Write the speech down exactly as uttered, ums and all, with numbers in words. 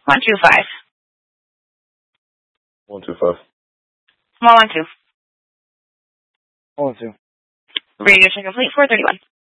One two five. One two five. Small one two. One two. Radio check complete. Four thirty one.